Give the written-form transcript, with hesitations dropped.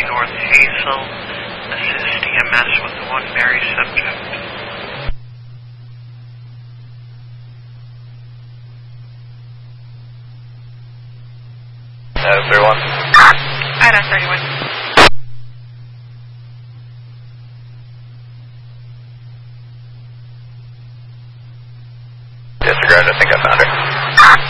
North Hazel, assist EMS with the one Mary subject. Everyone. Item 31. Disregard, I think I found her.